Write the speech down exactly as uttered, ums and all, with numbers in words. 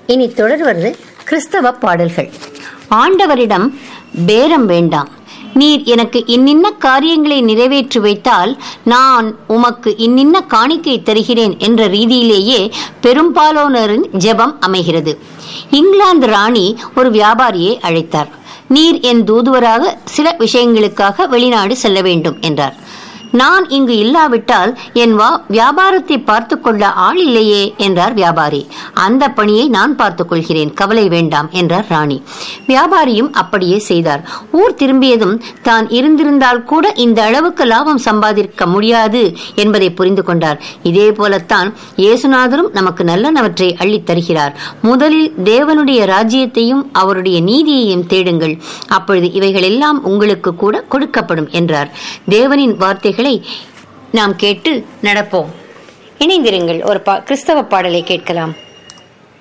இனி தொடர்வது கிறிஸ்தவ பாடல்கள். ஆண்டவரிடம் பேரம் வேண்டாம். நீர் எனக்கு இன்னின்ன காரியங்களை நிறைவேற்றி வைத்தால் நான் உமக்கு இன்னின்ன காணிக்கை தருகிறேன் என்ற ரீதியிலேயே பெரும்பாலானோரின் ஜெபம் அமைகிறது. இங்கிலாந்து ராணி ஒரு வியாபாரியை அழைத்தார். நீர் என் தூதுவராக சில விஷயங்களுக்காக வெளிநாடு செல்ல வேண்டும் என்றார். நான் இங்கு இல்லாவிட்டால் என் வா வியாபாரத்தை பார்த்து கொள்ள ஆள் இல்லையே என்றார் வியாபாரி. அந்த பணியை நான் பார்த்துக் கொள்கிறேன், கவலை வேண்டாம் என்றார் ராணி. வியாபாரியும் அப்படியே செய்தார். ஊர் திரும்பியதும் தான் இருந்திருந்தால் கூட இந்த அளவுக்கு லாபம் சம்பாதிக்க முடியாது என்பதை புரிந்து கொண்டார். இதே போலத்தான் இயேசுநாதரும் நமக்கு நல்லனவற்றை அள்ளித் தருகிறார். முதலில் தேவனுடைய ராஜ்யத்தையும் அவருடைய நீதியையும் தேடுங்கள், அப்பொழுது இவைகள் எல்லாம் உங்களுக்கு கூட கொடுக்கப்படும் என்றார். தேவனின் வார்த்தைகள் நாம் கேட்டு நடப்போம். இணைந்திருங்கள். ஒரு கிறிஸ்தவ பாடலை கேட்கலாம்.